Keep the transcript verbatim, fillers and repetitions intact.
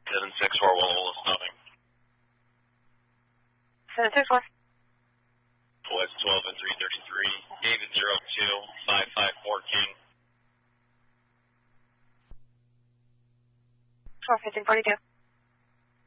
seven six four, Walla stopping. seven six four. West twelve and three thirty-three, David zero two, five five four King. four fifteen forty-two.